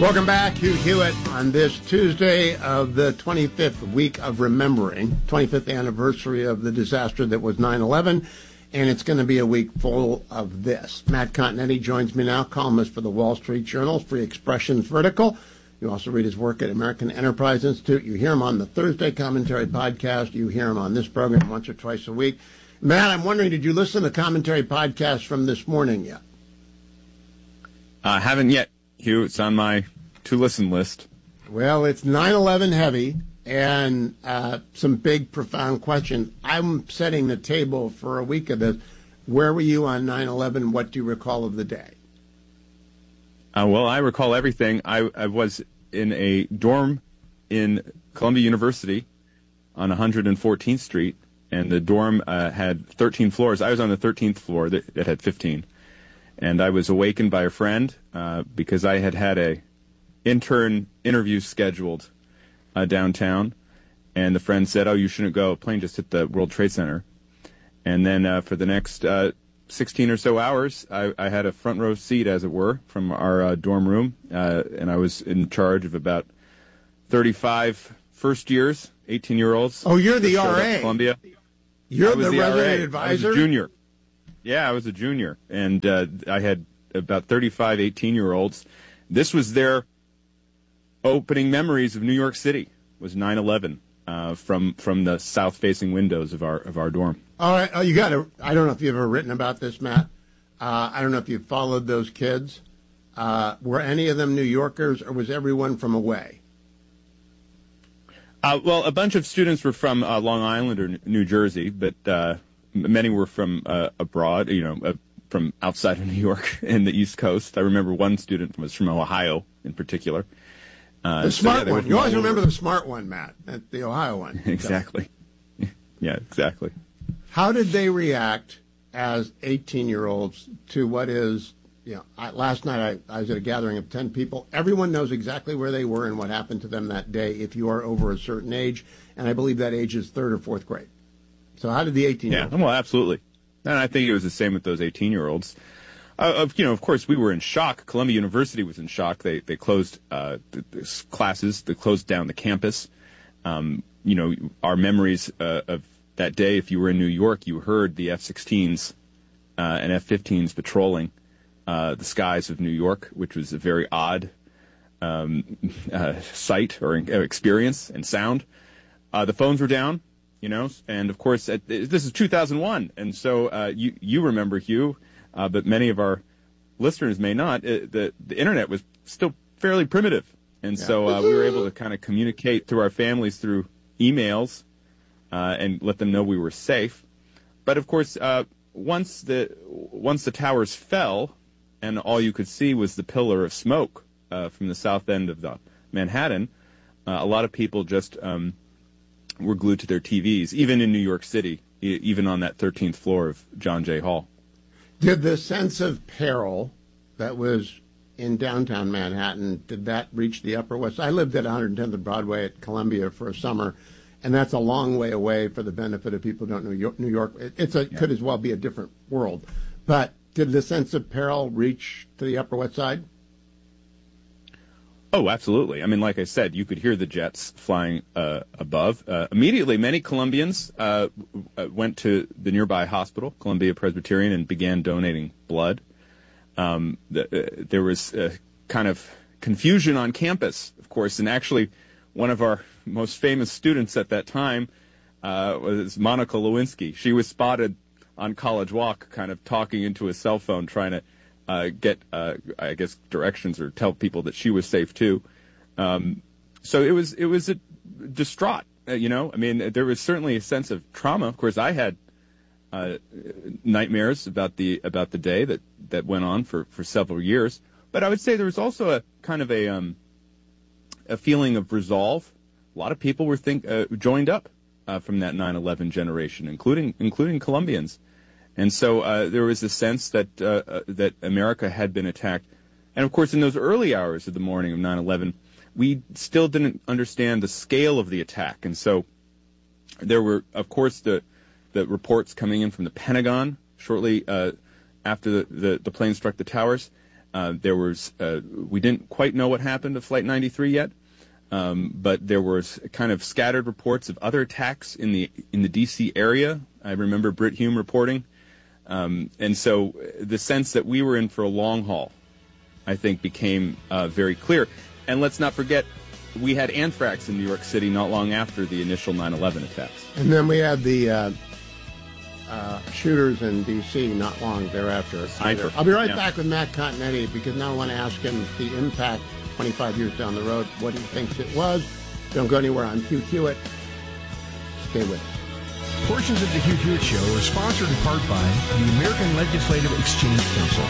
Welcome back, Hugh Hewitt, on this Tuesday of the 25th week of remembering, 25th anniversary of the disaster that was 9/11, and it's going to be a week full of this. Matt Continetti joins me now, columnist for the Wall Street Journal, Free Expressions Vertical. You also read his work at American Enterprise Institute. You hear him on the Thursday Commentary podcast. You hear him on this program once or twice a week. Matt, I'm wondering, did you listen to the Commentary podcast from this morning yet? I haven't yet, Hugh. It's on my to-listen list. Well, it's 9/11 heavy and some big, profound questions. I'm setting the table for a week of this. Where were you on 9/11? What do you recall of the day? Well, I recall everything. I was in a dorm in Columbia University on 114th Street, and the dorm had 13 floors. I was on the 13th floor. It had 15. And I was awakened by a friend because I had a intern interview scheduled downtown, and the friend said, "Oh, you shouldn't go. A plane just hit the World Trade Center." And then for the next 16 or so hours, I had a front row seat, as it were, from our dorm room, and I was in charge of about 35 first years, 18-year-olds. Oh, you're the RA. Columbia. You're the resident RA. advisor? I was a junior. Yeah, I was a junior, and I had about 35 18-year-olds. This was their opening memories of New York City, was 9/11 from the south-facing windows of our dorm. All right, you got to. I don't know if you've ever written about this, Matt. I don't know if you followed those kids. Were any of them New Yorkers, or was everyone from away? Well, a bunch of students were from Long Island or New Jersey, but many were from abroad, from outside of New York and the East Coast. I remember one student was from Ohio in particular. The smart one. You always remember the smart one, Matt, the Ohio one. Exactly. Yeah, exactly. How did they react as 18-year-olds to what is, last night I was at a gathering of 10 people. Everyone knows exactly where they were and what happened to them that day if you are over a certain age, and I believe that age is 3rd or 4th grade. So how did the 18-year-olds? Yeah, well, absolutely. And I think it was the same with those 18-year-olds. Of course, we were in shock. Columbia University was in shock. They closed the classes. They closed down the campus. Our memories of that day, if you were in New York, you heard the F-16s and F-15s patrolling the skies of New York, which was a very odd sight or experience and sound. The phones were down, and of course, this is 2001, and so you remember, Hugh, but many of our listeners may not. The internet was still fairly primitive, and so we were able to kind of communicate through our families through emails and let them know we were safe. But of course, once the towers fell, and all you could see was the pillar of smoke from the south end of the Manhattan, a lot of people just were glued to their TVs, even in New York City, even on that 13th floor of John Jay Hall. Did the sense of peril that was in downtown Manhattan, did that reach the Upper West Side? I lived at 110th and Broadway at Columbia for a summer, and that's a long way away for the benefit of people who don't know New York. Could as well be a different world. But did the sense of peril reach to the Upper West Side? Oh, absolutely. I mean, like I said, you could hear the jets flying above. Immediately, many Columbians went to the nearby hospital, Columbia Presbyterian, and began donating blood. There was kind of confusion on campus, of course, and actually one of our most famous students at that time was Monica Lewinsky. She was spotted on College Walk kind of talking into a cell phone, trying to get, I guess, directions or tell people that she was safe too. So it was a distraught, I mean, there was certainly a sense of trauma. Of course, I had nightmares about the day that went on for several years. But I would say there was also a kind of a feeling of resolve. A lot of people were joined up from that 9/11 generation, including Columbians. And so there was a sense that America had been attacked. And, of course, in those early hours of the morning of 9/11, we still didn't understand the scale of the attack. And so there were, of course, the reports coming in from the Pentagon shortly after the plane struck the towers. We didn't quite know what happened to Flight 93 yet, but there was kind of scattered reports of other attacks in the D.C. area. I remember Brit Hume reporting. And so the sense that we were in for a long haul, I think, became very clear. And let's not forget, we had anthrax in New York City not long after the initial 9/11 attacks. And then we had the shooters in D.C. not long thereafter. I'll be right back with Matt Continetti, because now I want to ask him the impact 25 years down the road, what he thinks it was. Don't go anywhere. I'm Hugh Hewitt. Stay with us. Portions of the Hugh Hewitt Show are sponsored in part by the American Legislative Exchange Council.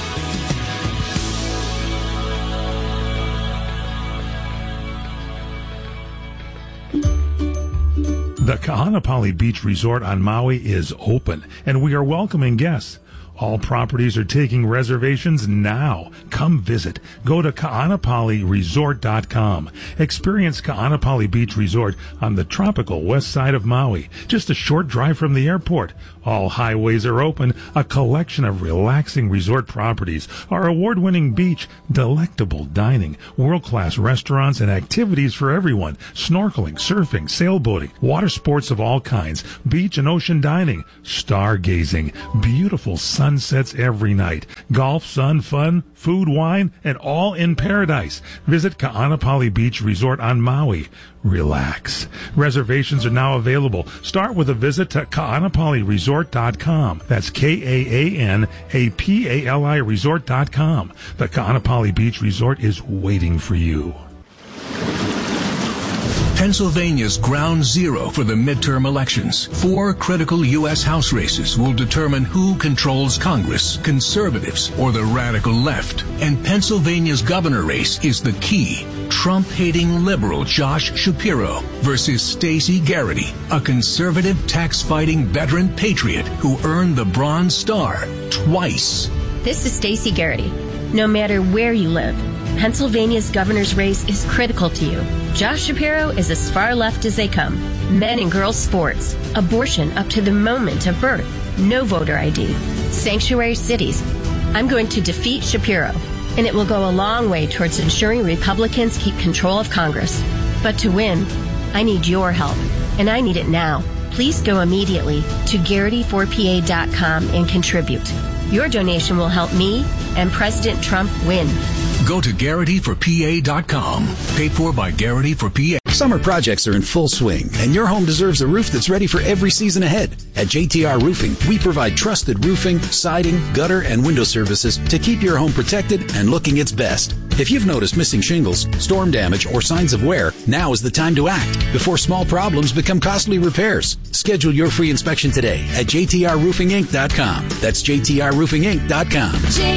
The Kahanapali Beach Resort on Maui is open, and we are welcoming guests. All properties are taking reservations now. Come visit. Go to kaanapaliresort.com. Experience Kaanapali Beach Resort on the tropical west side of Maui, just a short drive from the airport. All highways are open, a collection of relaxing resort properties, our award-winning beach, delectable dining, world-class restaurants and activities for everyone, snorkeling, surfing, sailboating, water sports of all kinds, beach and ocean dining, stargazing, beautiful sunsets every night, golf, sun, fun, food, wine, and all in paradise. Visit Kaanapali Beach Resort on Maui. Relax. Reservations are now available. Start with a visit to kaanapaliresort.com. That's Kaanapali resort.com. The Kaanapali Beach Resort is waiting for you. Pennsylvania's ground zero for the midterm elections. 4 critical U.S. House races will determine who controls Congress, conservatives or the radical left. And Pennsylvania's governor race is the key. Trump-hating liberal Josh Shapiro versus Stacey Garrity, a conservative tax-fighting veteran patriot who earned the Bronze Star twice. This is Stacey Garrity. No matter where you live, Pennsylvania's governor's race is critical to you. Josh Shapiro is as far left as they come. Men and girls sports, abortion up to the moment of birth, no voter ID, sanctuary cities. I'm going to defeat Shapiro, and it will go a long way towards ensuring Republicans keep control of Congress. But to win, I need your help, and I need it now. Please go immediately to Garrity4PA.com and contribute. Your donation will help me and President Trump win. Go to Garrity4PA.com. Paid for by Garrity for PA. Summer projects are in full swing, and your home deserves a roof that's ready for every season ahead. At JTR Roofing, we provide trusted roofing, siding, gutter, and window services to keep your home protected and looking its best. If you've noticed missing shingles, storm damage, or signs of wear, now is the time to act before small problems become costly repairs. Schedule your free inspection today at JTRRoofingInc.com. That's JTRRoofingInc.com.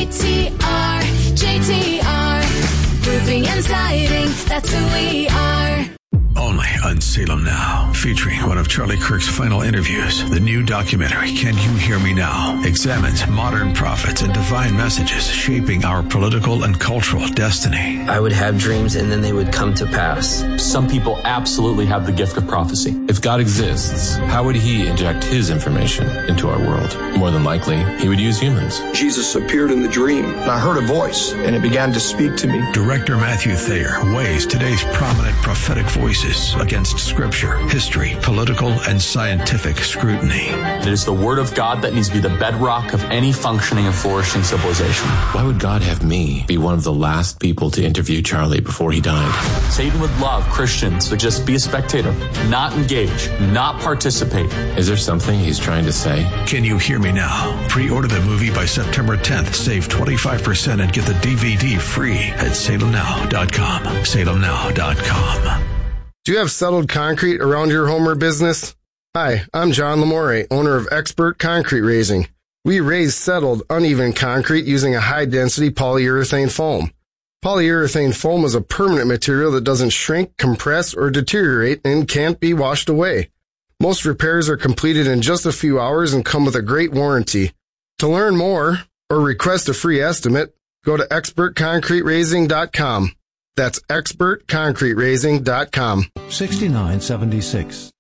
JTR, roofing and siding, that's who we are. Only on Salem Now, featuring one of Charlie Kirk's final interviews. The new documentary, Can You Hear Me Now?, examines modern prophets and divine messages shaping our political and cultural destiny. I would have dreams and then they would come to pass. Some people absolutely have the gift of prophecy. If God exists, how would he inject his information into our world? More than likely, he would use humans. Jesus appeared in the dream, and I heard a voice, and it began to speak to me. Director Matthew Thayer weighs today's prominent prophetic voices against scripture, history, political, and scientific scrutiny. It is the word of God that needs to be the bedrock of any functioning and flourishing civilization. Why would God have me be one of the last people to interview Charlie before he died? Satan would love Christians to just be a spectator, not engage, not participate. Is there something he's trying to say? Can You Hear Me Now? Pre-order the movie by September 10th. Save 25% and get the DVD free at salemnow.com. salemnow.com. Do you have settled concrete around your home or business? Hi, I'm John Lamore, owner of Expert Concrete Raising. We raise settled, uneven concrete using a high-density polyurethane foam. Polyurethane foam is a permanent material that doesn't shrink, compress, or deteriorate and can't be washed away. Most repairs are completed in just a few hours and come with a great warranty. To learn more or request a free estimate, go to expertconcreteraising.com. That's expertconcreteraising.com. 6976.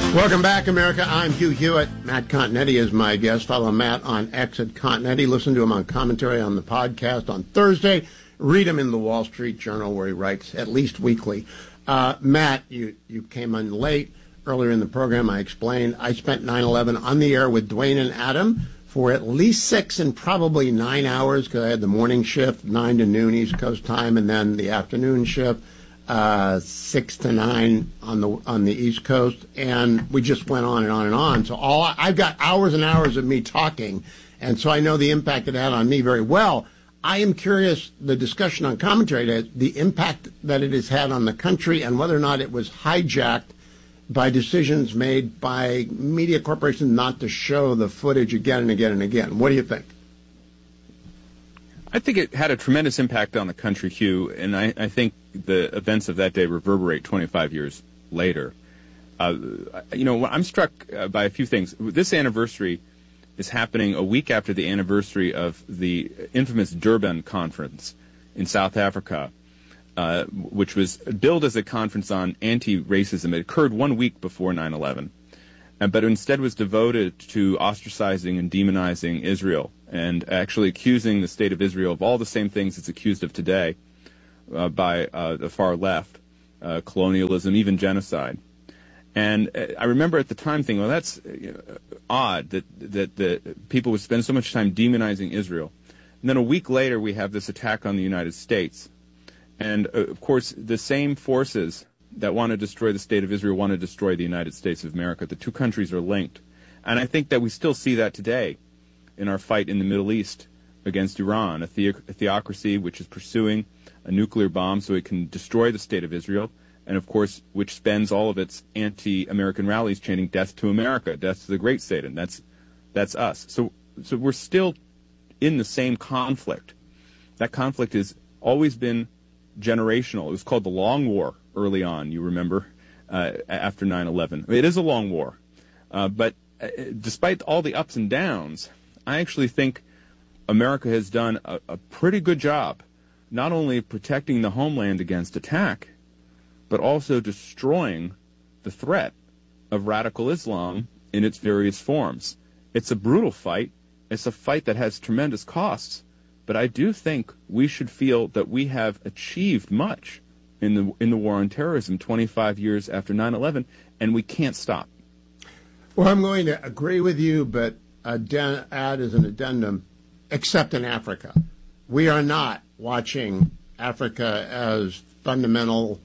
Welcome back, America. I'm Hugh Hewitt. Matt Continetti is my guest. Follow Matt on X at Continetti. Listen to him on commentary on the podcast on Thursday. Read him in the Wall Street Journal, where he writes at least weekly. Matt, you came in late. Earlier in the program, I explained I spent 9/11 on the air with Dwayne and Adam for at least 6 and probably 9 hours, because I had the morning shift, 9 to noon East Coast time, and then the afternoon shift, 6 to 9 on the East Coast, and we just went on and on and on. So I've got hours and hours of me talking, and so I know the impact it had on me very well. I am curious, the discussion on commentary, the impact that it has had on the country, and whether or not it was hijacked by decisions made by media corporations not to show the footage again and again and again. What do you think? I think it had a tremendous impact on the country, Hugh, and I think the events of that day reverberate 25 years later. I'm struck by a few things. This anniversary is happening a week after the anniversary of the infamous Durban conference in South Africa, which was billed as a conference on anti-racism. It occurred 1 week before 9/11, but instead was devoted to ostracizing and demonizing Israel and actually accusing the state of Israel of all the same things it's accused of today by the far left, colonialism, even genocide. And I remember at the time thinking, well, that's odd that the people would spend so much time demonizing Israel. And then a week later, we have this attack on the United States. And, of course, the same forces that want to destroy the state of Israel want to destroy the United States of America. The two countries are linked. And I think that we still see that today in our fight in the Middle East against Iran, a theocracy which is pursuing a nuclear bomb so it can destroy the state of Israel, and, of course, which spends all of its anti-American rallies chanting death to America, death to the great Satan. That's us. So we're still in the same conflict. That conflict has always been generational. It was called the Long War early on, you remember, after 9/11. It is a long war. But despite all the ups and downs, I actually think America has done a pretty good job, not only protecting the homeland against attack, but also destroying the threat of radical Islam in its various forms. It's a brutal fight. It's a fight that has tremendous costs. But I do think we should feel that we have achieved much in the war on terrorism 25 years after 9/11, and we can't stop. Well, I'm going to agree with you, but add as an addendum, except in Africa. We are not watching Africa as fundamentalist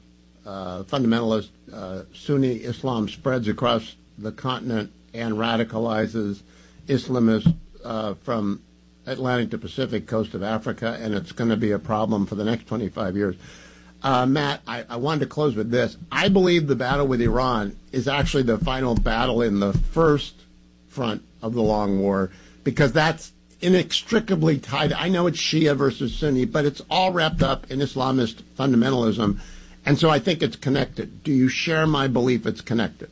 Sunni Islam spreads across the continent and radicalizes Islamists from Atlantic to Pacific coast of Africa, and it's going to be a problem for the next 25 years. Matt, I wanted to close with this. I believe the battle with Iran is actually the final battle in the first front of the long war, because that's inextricably tied. I know it's Shia versus Sunni, but it's all wrapped up in Islamist fundamentalism, and so I think it's connected. Do you share my belief it's connected?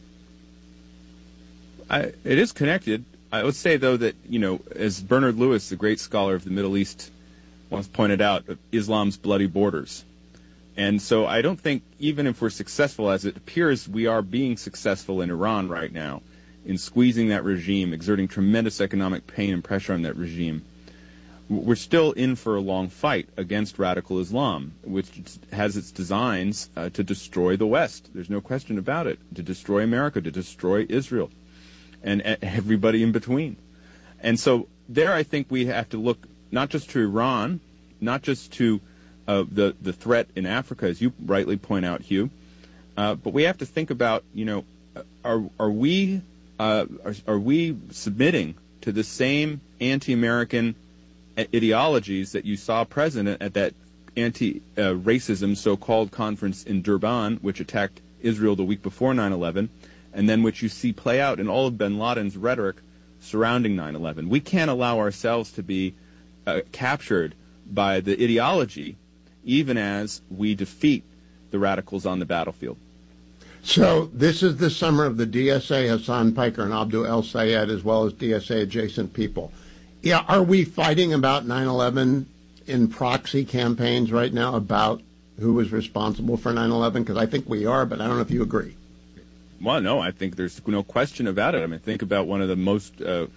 It is connected. I would say, though, that, as Bernard Lewis, the great scholar of the Middle East, once pointed out, Islam's bloody borders. And so I don't think, even if we're successful, as it appears we are being successful in Iran right now, in squeezing that regime, exerting tremendous economic pain and pressure on that regime, we're still in for a long fight against radical Islam, which has its designs to destroy the West. There's no question about it. To destroy America, to destroy Israel, and everybody in between. And so there I think we have to look not just to Iran, not just to the threat in Africa, as you rightly point out, Hugh, but we have to think about, are we submitting to the same anti-American ideologies that you saw present at that anti-racism so-called conference in Durban, which attacked Israel the week before 9/11, and then which you see play out in all of bin Laden's rhetoric surrounding 9/11. We can't allow ourselves to be captured by the ideology, even as we defeat the radicals on the battlefield. So this is the summer of the DSA, Hassan Piker and Abdul El Sayed, as well as DSA-adjacent people. Yeah, are we fighting about 9/11 in proxy campaigns right now about who was responsible for 9/11? Because I think we are, but I don't know if you agree. Well, no, I think there's no question about it. I mean, think about one of the most,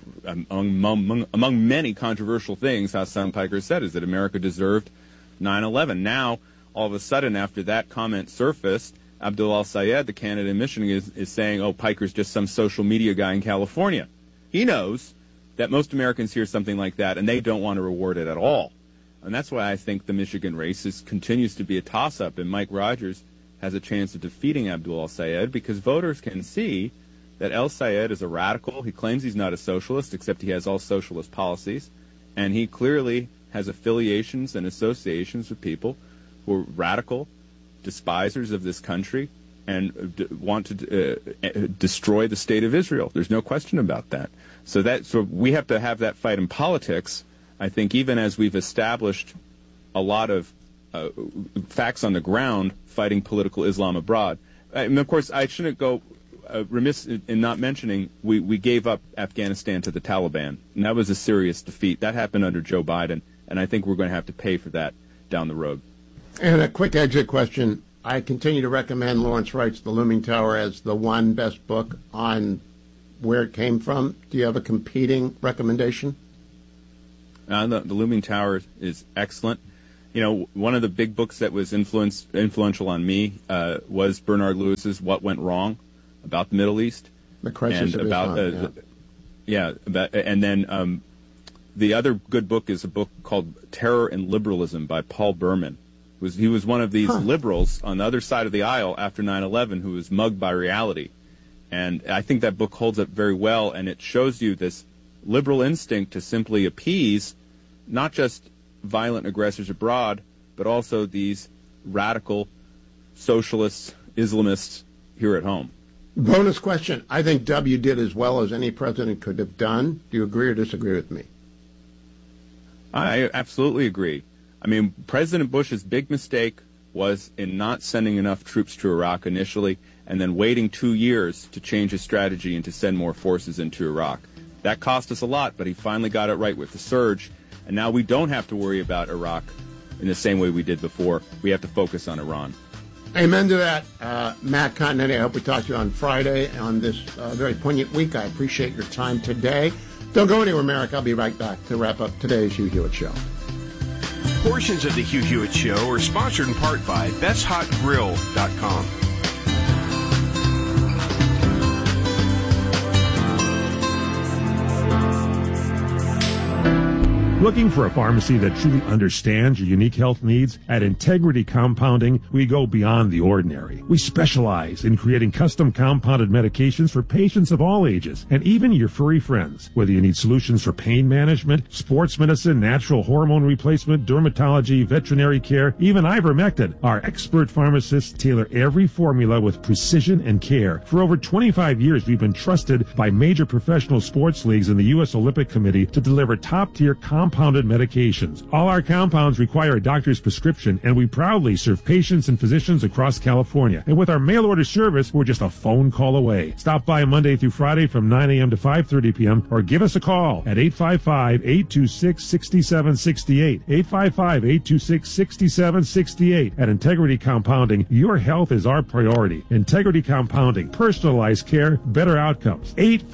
among many controversial things, Hassan Piker said, is that America deserved 9/11. Now, all of a sudden, after that comment surfaced, Abdul Al-Sayed, the candidate in Michigan, is saying, oh, Piker's just some social media guy in California. He knows that most Americans hear something like that, and they don't want to reward it at all. And that's why I think the Michigan race continues to be a toss-up, and Mike Rogers has a chance of defeating Abdul Al-Sayed because voters can see that Al-Sayed is a radical. He claims he's not a socialist, except he has all socialist policies, and he clearly has affiliations and associations with people who are radical, despisers of this country, and want to destroy the state of Israel. There's no question about that. So we have to have that fight in politics. I think even as we've established a lot of facts on the ground fighting political Islam abroad. And of course, I shouldn't go remiss in not mentioning we gave up Afghanistan to the Taliban, and that was a serious defeat. That happened under Joe Biden, and I think we're going to have to pay for that down the road. And a quick exit question. I continue to recommend Lawrence Wright's The Looming Tower as the one best book on where it came from. Do you have a competing recommendation? The Looming Tower is excellent. You know, one of the big books that was influential on me was Bernard Lewis's What Went Wrong, about the Middle East. The crisis of Islam. And then the other good book is a book called Terror and Liberalism by Paul Berman. He was one of these liberals on the other side of the aisle after 9/11 who was mugged by reality. And I think that book holds up very well, and it shows you this liberal instinct to simply appease not just violent aggressors abroad, but also these radical socialists, Islamists here at home. Bonus question. I think W did as well as any president could have done. Do you agree or disagree with me? I absolutely agree. I mean, President Bush's big mistake was in not sending enough troops to Iraq initially and then waiting 2 years to change his strategy and to send more forces into Iraq. That cost us a lot, but he finally got it right with the surge. And now we don't have to worry about Iraq in the same way we did before. We have to focus on Iran. Amen to that. Matt Continetti, I hope we talk to you on Friday on this very poignant week. I appreciate your time today. Don't go anywhere, Merrick. I'll be right back to wrap up today's Hugh Hewitt Show. Portions of the Hugh Hewitt Show are sponsored in part by BestHotGrill.com. Looking for a pharmacy that truly understands your unique health needs? At Integrity Compounding, we go beyond the ordinary. We specialize in creating custom compounded medications for patients of all ages, and even your furry friends. Whether you need solutions for pain management, sports medicine, natural hormone replacement, dermatology, veterinary care, even ivermectin, our expert pharmacists tailor every formula with precision and care. For over 25 years, we've been trusted by major professional sports leagues and the U.S. Olympic Committee to deliver top-tier compounded medications. All our compounds require a doctor's prescription, and we proudly serve patients and physicians across California. And with our mail order service, we're just a phone call away. Stop by Monday through Friday from 9 a.m. to 5:30 p.m. or give us a call at 855-826-6768. 855-826-6768. At Integrity Compounding, your health is our priority. Integrity Compounding, personalized care, better outcomes.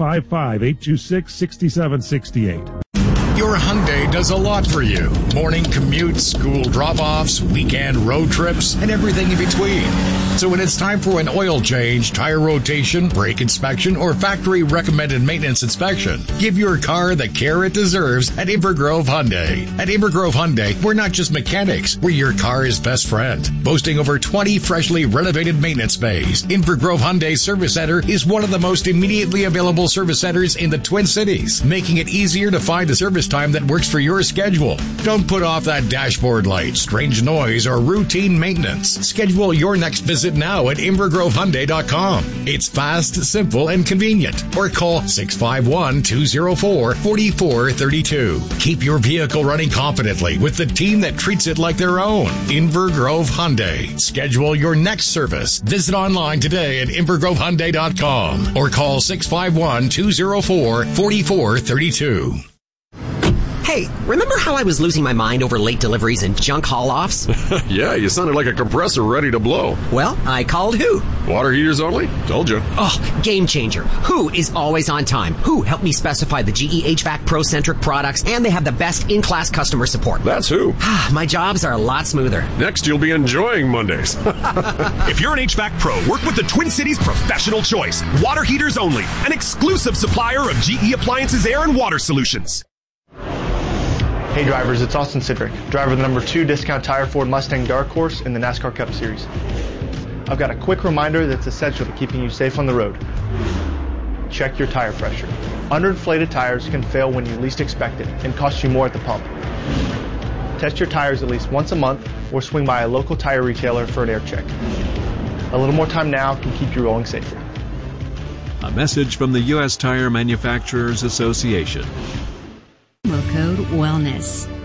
855-826-6768. Your Hyundai does a lot for you. Morning commutes, school drop-offs, weekend road trips, and everything in between. So when it's time for an oil change, tire rotation, brake inspection, or factory-recommended maintenance inspection, give your car the care it deserves at Invergrove Hyundai. At Invergrove Hyundai, we're not just mechanics, we're your car's best friend. Boasting over 20 freshly renovated maintenance bays, Invergrove Hyundai Service Center is one of the most immediately available service centers in the Twin Cities, making it easier to find a service time that works for your schedule. Don't put off that dashboard light, strange noise, or routine maintenance. Schedule your next visit now at InvergroveHyundai.com. It's fast, simple, and convenient. Or call 651-204-4432. Keep your vehicle running confidently with the team that treats it like their own. Invergrove Hyundai. Schedule your next service. Visit online today at InvergroveHyundai.com or call 651-204-4432. Hey, remember how I was losing my mind over late deliveries and junk haul-offs? Yeah, you sounded like a compressor ready to blow. Well, I called Who. Water heaters only? Told you. Oh, game changer. Who is always on time. Who helped me specify the GE HVAC Pro-centric products, and they have the best in-class customer support. That's Who. My jobs are a lot smoother. Next, you'll be enjoying Mondays. If you're an HVAC pro, work with the Twin Cities Professional Choice. Water heaters only. An exclusive supplier of GE Appliances Air and Water Solutions. Hey drivers, it's Austin Sidrick, driver of the number 2 Discount Tire Ford Mustang Dark Horse in the NASCAR Cup Series. I've got a quick reminder that's essential to keeping you safe on the road. Check your tire pressure. Underinflated tires can fail when you least expect it and cost you more at the pump. Test your tires at least once a month or swing by a local tire retailer for an air check. A little more time now can keep you rolling safer. A message from the U.S. Tire Manufacturers Association. Promo code WELLNESS.